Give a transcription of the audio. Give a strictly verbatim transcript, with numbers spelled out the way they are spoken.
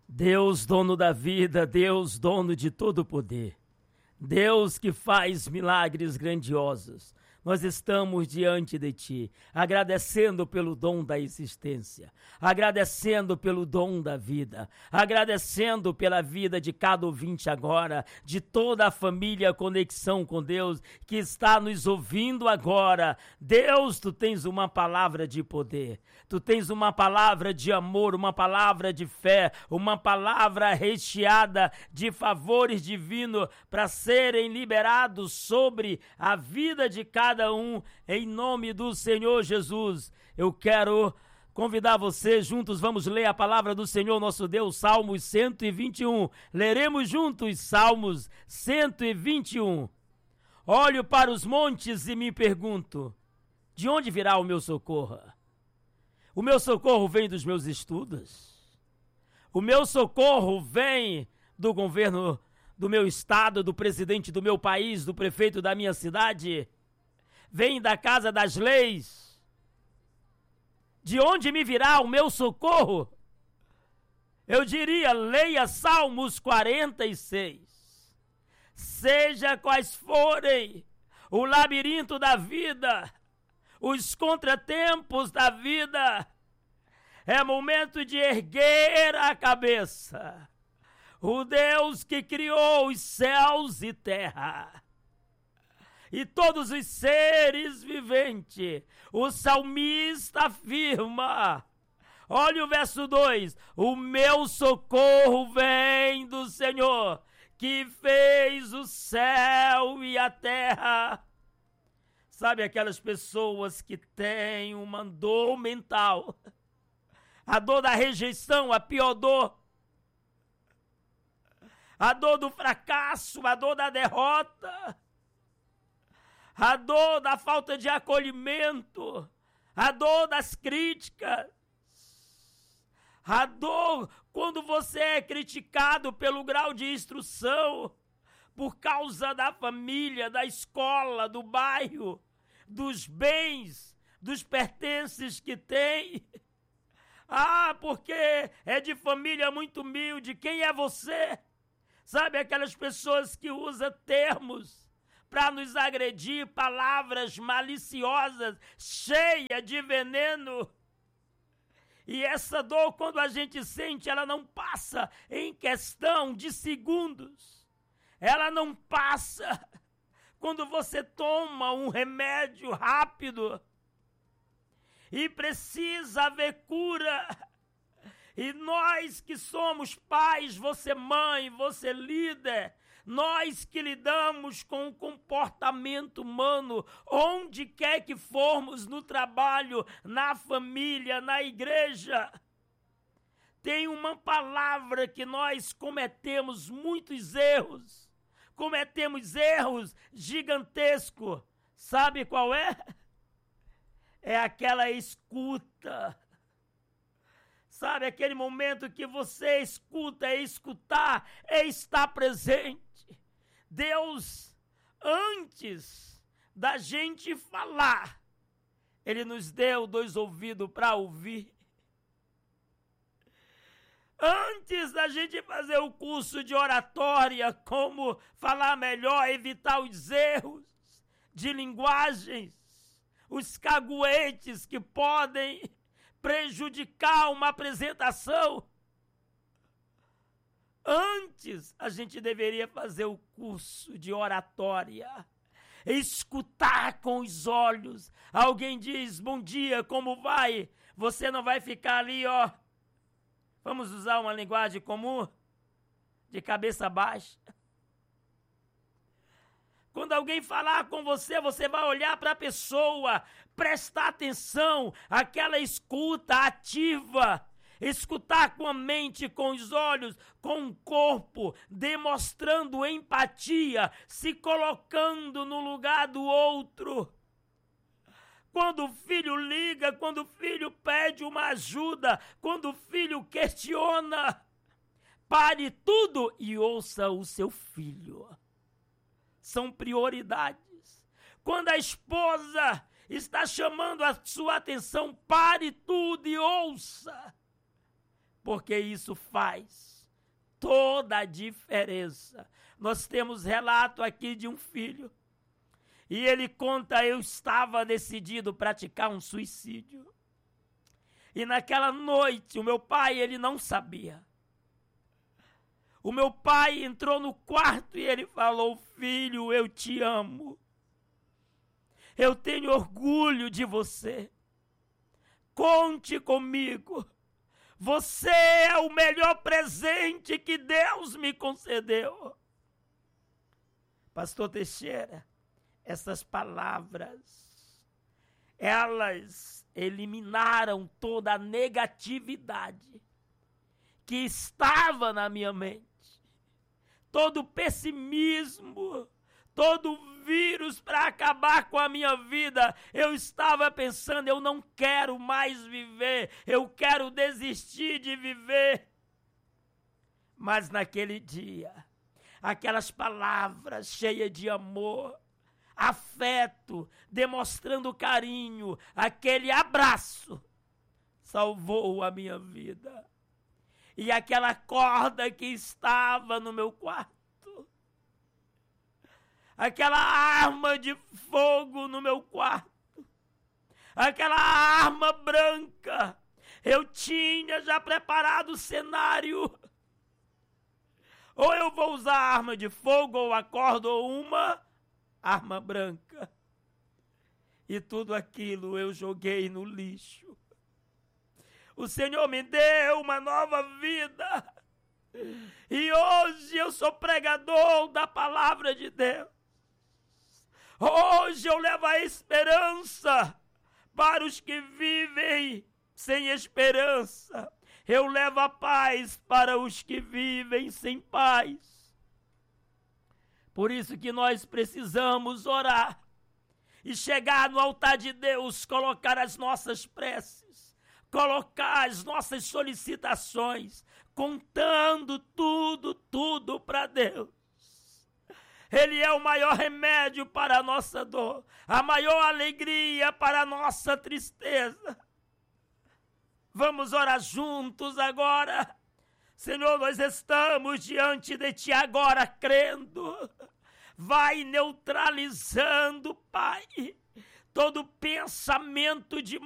Deus, dono da vida, Deus, dono de todo o poder, Deus que faz milagres grandiosos, nós estamos diante de Ti, agradecendo pelo dom da existência, agradecendo pelo dom da vida, agradecendo pela vida de cada ouvinte agora, de toda a família Conexão com Deus que está nos ouvindo agora. Deus, Tu tens uma palavra de poder, Tu tens uma palavra de amor, uma palavra de fé, uma palavra recheada de favores divinos para serem liberados sobre a vida de cada um, em nome do Senhor Jesus. Eu quero convidar você, juntos vamos ler a palavra do Senhor nosso Deus, Salmos cento e vinte e um. Leremos juntos Salmos cento e vinte e um. Olho para os montes e me pergunto, de onde virá o meu socorro? O meu socorro vem dos meus estudos? O meu socorro vem do governo do meu estado, do presidente do meu país, do prefeito da minha cidade? Vem da casa das leis? De onde me virá o meu socorro? Eu diria, leia Salmos quarenta e seis. Seja quais forem o labirinto da vida, os contratempos da vida, é momento de erguer a cabeça. O Deus que criou os céus e terra e todos os seres viventes, o salmista afirma, olha o verso dois, o meu socorro vem do Senhor, que fez o céu e a terra. Sabe aquelas pessoas que têm uma dor mental, a dor da rejeição, a pior dor, a dor do fracasso, a dor da derrota, a dor da falta de acolhimento, a dor das críticas, a dor quando você é criticado pelo grau de instrução, por causa da família, da escola, do bairro, dos bens, dos pertences que tem. Ah, porque é de família muito humilde, quem é você? Sabe aquelas pessoas que usam termos para nos agredir, palavras maliciosas, cheias de veneno. E essa dor, quando a gente sente, ela não passa em questão de segundos. Ela não passa quando você toma um remédio rápido e precisa haver cura. E nós que somos pais, você mãe, você líder, nós que lidamos com o comportamento humano, onde quer que formos, no trabalho, na família, na igreja, tem uma palavra que nós cometemos muitos erros, cometemos erros gigantescos. Sabe qual é? É aquela escuta. Sabe aquele momento que você escuta, é escutar, é estar presente. Deus, antes da gente falar, Ele nos deu dois ouvidos para ouvir. Antes da gente fazer o curso de oratória, como falar melhor, evitar os erros de linguagens, os caguetes que podem prejudicar uma apresentação. Antes, a gente deveria fazer o curso de oratória, escutar com os olhos. Alguém diz, bom dia, como vai? Você não vai ficar ali, ó, vamos usar uma linguagem comum, de cabeça baixa. Quando alguém falar com você, você vai olhar para a pessoa, prestar atenção, aquela escuta ativa, escutar com a mente, com os olhos, com o corpo, demonstrando empatia, se colocando no lugar do outro. Quando o filho liga, quando o filho pede uma ajuda, quando o filho questiona, pare tudo e ouça o seu filho. São prioridades. Quando a esposa está chamando a sua atenção, pare tudo e ouça. Porque isso faz toda a diferença. Nós temos relato aqui de um filho, e ele conta: eu estava decidido a praticar um suicídio. E naquela noite, o meu pai, ele não sabia. O meu pai entrou no quarto e ele falou: filho, eu te amo. Eu tenho orgulho de você. Conte comigo. Você é o melhor presente que Deus me concedeu. Pastor Teixeira, essas palavras, elas eliminaram toda a negatividade que estava na minha mente. Todo o pessimismo, todo o vírus para acabar com a minha vida. Eu estava pensando: eu não quero mais viver, eu quero desistir de viver. Mas naquele dia, aquelas palavras cheias de amor, afeto, demonstrando carinho, aquele abraço, salvou a minha vida. E aquela corda que estava no meu quarto, aquela arma de fogo no meu quarto, aquela arma branca, eu tinha já preparado o cenário. Ou eu vou usar a arma de fogo, ou a corda, ou uma arma branca. E tudo aquilo eu joguei no lixo. O Senhor me deu uma nova vida. E hoje eu sou pregador da palavra de Deus. Hoje eu levo a esperança para os que vivem sem esperança. Eu levo a paz para os que vivem sem paz. Por isso que nós precisamos orar e chegar no altar de Deus, colocar as nossas preces, colocar as nossas solicitações, contando tudo, tudo para Deus. Ele é o maior remédio para a nossa dor, a maior alegria para a nossa tristeza. Vamos orar juntos agora. Senhor, nós estamos diante de Ti agora, crendo. Vai neutralizando, Pai, todo pensamento de